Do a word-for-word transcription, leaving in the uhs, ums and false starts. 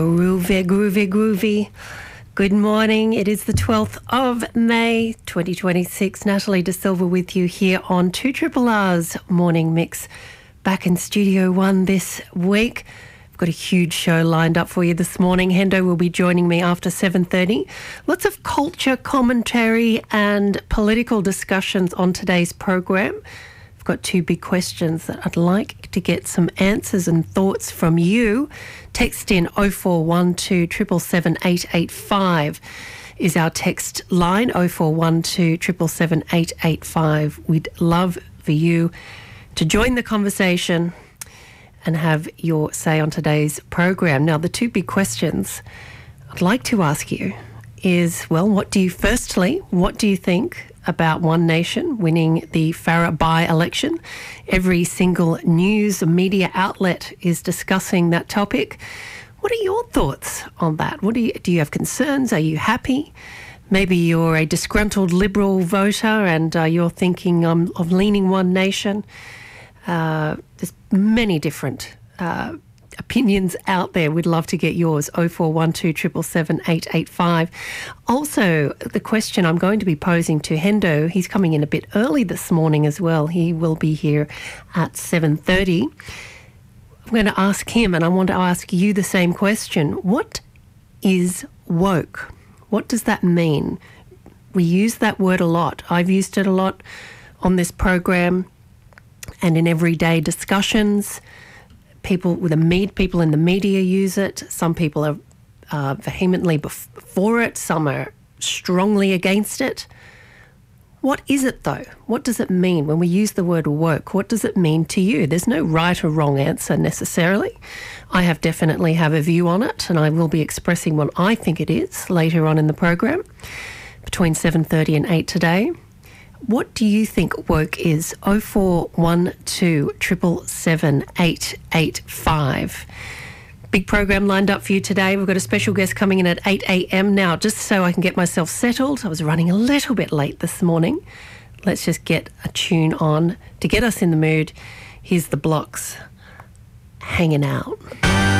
Groovy, groovy, groovy. Good morning. It is the twelfth of May, twenty twenty-six. Natalie De Silva with you here on two Triple R's Morning Mix. Back in Studio One this week. I've got a huge show lined up for you this morning. Hendo will be joining me after seven thirty. Lots of culture commentary and political discussions on today's program. I've got two big questions that I'd like to get some answers and thoughts from you. Text in oh four one two, seven seven seven, eight eight five is our text line, oh four one two, seven seven seven, eight eight five. We'd love for you to join the conversation and have your say on today's program. Now, the two big questions I'd like to ask you is, well, what do you, firstly, what do you think about One Nation winning the Farrer by-election? Every single news media outlet is discussing that topic. What are your thoughts on that? What do you, do you have concerns? Are you happy? Maybe you're a disgruntled Liberal voter and uh, you're thinking um, of leaning One Nation. Uh, there's many different uh, opinions out there. We'd love to get yours. oh four one two, seven seven seven, eight eight five. Also, the question I'm going to be posing to Hendo, he's coming in a bit early this morning as well. He will be here at seven thirty. I'm going to ask him, and I want to ask you the same question. What is woke? What does that mean? We use that word a lot. I've used it a lot on this program and in everyday discussions. People with a med, people in the media use it. Some people are uh, vehemently bef- for it. Some are strongly against it. What is it, though? What does it mean when we use the word woke? What does it mean to you? There's no right or wrong answer necessarily. I have definitely have a view on it, and I will be expressing what I think it is later on in the program between seven thirty and eight today. What do you think woke is? oh four one two, seven seven seven, eight eight five. Big program lined up for you today. We've got a special guest coming in at eight a.m. now, just so I can get myself settled. I was running a little bit late this morning. Let's just get a tune on to get us in the mood. Here's the Blocks, Hanging Out.